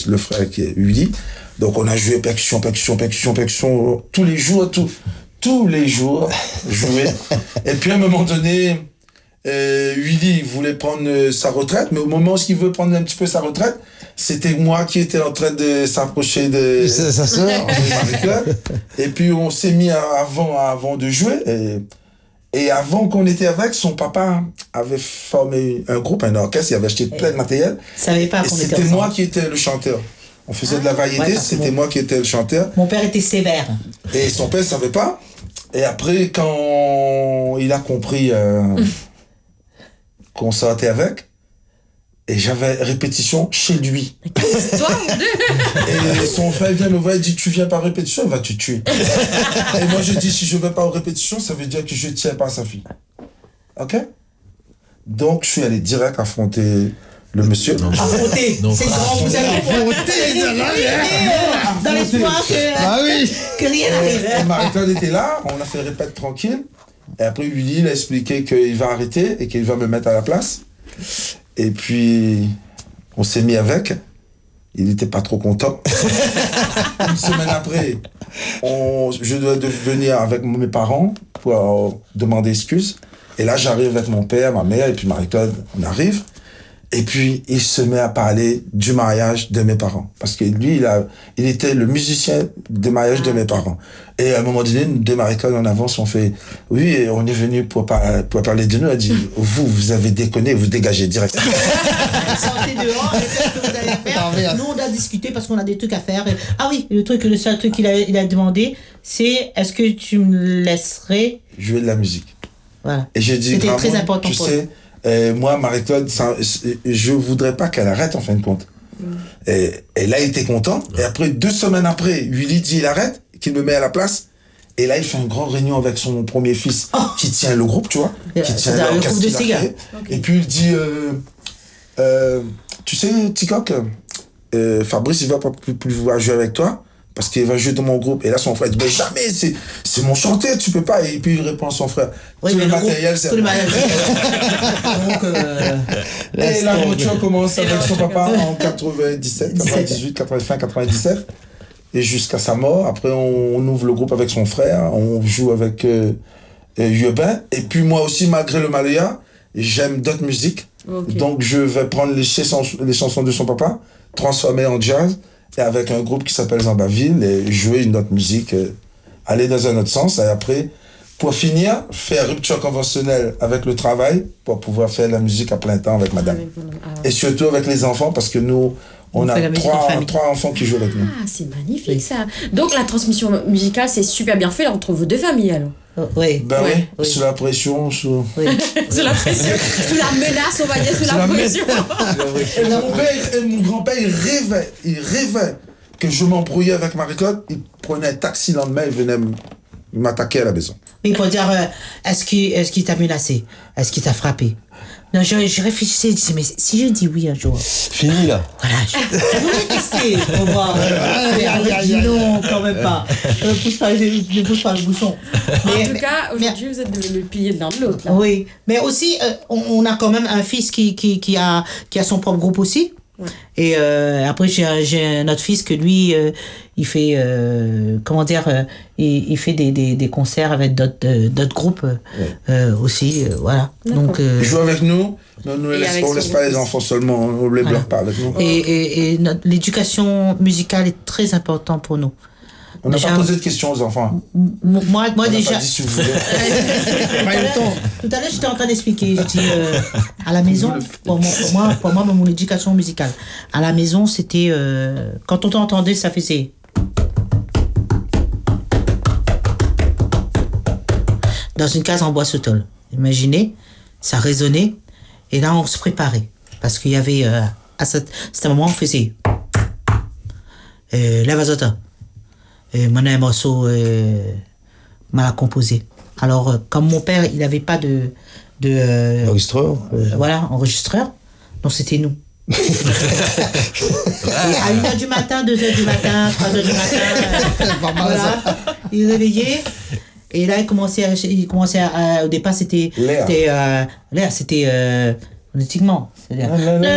le frère qui est Willy. Donc on a joué percussion, tous les jours, joué. Et puis à un moment donné, Willy voulait prendre sa retraite, mais au moment où il veut prendre un petit peu sa retraite, c'était moi qui étais en train de s'approcher de sa sœur. Et puis on s'est mis avant de jouer. Et avant qu'on était avec, son papa avait formé un groupe, un orchestre, il avait acheté plein de matériel. Savait pas qu'on était c'était ensemble. Moi qui étais le chanteur. On faisait de la variété, c'était moi qui étais le chanteur. Mon père était sévère. Et son père ne savait pas. Et après, quand il a compris qu'on sortait avec, et j'avais répétition chez lui. Et son frère vient me voir et dit, tu viens pas à répétition, il va te tuer. Et moi je dis, si je vais pas aux répétitions, ça veut dire que je tiens pas sa fille. Ok? Donc je suis allé direct affronter le monsieur. Affronter, c'est grand, vous allez affronter dans l'espoir que rien n'arrive. Marie-Claude était là, on a fait répète tranquille. Et après Willy, il a expliqué qu'il va arrêter et qu'il va me mettre à la place. Et puis, on s'est mis avec. Il n'était pas trop content. Une semaine après, je dois venir avec mes parents pour demander excuse. Et là, j'arrive avec mon père, ma mère, et puis Marie-Claude, on arrive. Et puis, il se met à parler du mariage de mes parents. Parce que lui, il était le musicien du mariage de mes parents. Et à un moment donné, de Marie-Claude en avance, on fait, oui, on est venu pour parler de nous. Elle dit, vous avez déconné, vous dégagez directement. Sortez dehors, et qu'est-ce que vous allez faire? Nous, on a discuté parce qu'on a des trucs à faire. Ah oui, le seul truc qu'il a demandé, c'est, est-ce que tu me laisserais jouer de la musique? Voilà. Et j'ai dit, c'était très important pour lui. Moi, Marie-Claude, je voudrais pas qu'elle arrête en fin de compte. Et là, il était content. Et après, 2 semaines après, Willy dit il arrête, qu'il me met à la place. Et là, il fait une grande réunion avec son premier fils qui tient le groupe, tu vois. Qui tient le groupe de Sega. Et puis il dit, tu sais, Ticoc, Fabrice, il va pas plus pouvoir jouer avec toi. Parce qu'il va jouer dans mon groupe. Et là, son frère dit, mais jamais, c'est mon chanteur, tu peux pas. Et puis, il répond à son frère, oui, tout le matériel, c'est... Donc, et l'aventure commence avec son papa en 97, 98, 95, 97. Et jusqu'à sa mort. Après, on ouvre le groupe avec son frère. On joue avec Yubin. Et puis, moi aussi, malgré le Malaya, j'aime d'autres musiques. Okay. Donc, je vais prendre les chansons de son papa, transformer en jazz. Et avec un groupe qui s'appelle Zambaville, et jouer une autre musique, aller dans un autre sens. Et après, pour finir, faire rupture conventionnelle avec le travail, pour pouvoir faire la musique à plein temps avec madame. Et surtout avec les enfants, parce que nous, on a 3 enfants qui jouent avec nous. Ah, c'est magnifique ça. Donc la transmission musicale, c'est super bien fait entre vos 2 familles alors. Oui. Ben oui, sous la pression, sous la pression, sous la menace, on va dire, sous la pression. Et mon grand-père, il rêvait que je m'embrouillais avec Marie-Claude. Il prenait un taxi le lendemain, il venait m'attaquer à la maison. Oui, pour dire, est-ce qu'il t'a menacé? Est-ce qu'il t'a frappé? Non, je réfléchissais, je disais, mais si je dis oui un jour... Fini là. Voilà, je voulais tester pour voir. Non, quand même pas. Ne pousse pas le bouchon. En tout cas, aujourd'hui, vous êtes devenus le pilier de l'un de l'autre. Là. Oui, mais aussi, on a quand même un fils qui a son propre groupe aussi. Ouais. Et après, j'ai un autre fils que lui, il fait, il fait des concerts avec d'autres groupes aussi, voilà. Donc, il joue avec nous, on ne laisse pas les enfants seulement, on ne les bloque pas avec nous. Et l'éducation musicale est très importante pour nous. On n'a pas posé de questions aux enfants. Moi déjà. Pas dit si vous voulez. Tout à l'heure, j'étais en train d'expliquer. Je dis, à la maison, pour moi, mon éducation musicale. À la maison, c'était. Quand on t'entendait, ça faisait. Dans une case en bois sous-tôle. Imaginez, ça résonnait. Et là, on se préparait. Parce qu'il y avait. À un moment, on faisait. Lève Azota. Mon un morceau mal composé. Alors, comme mon père, il n'avait pas de enregistreur. Voilà, enregistreur. Donc, c'était nous. Et à 1h du matin, 2h du matin, 3h du matin, voilà, il réveillait. Et là, il commençait à au départ, c'était... L'air, c'était... phonétiquement. C'est-à-dire...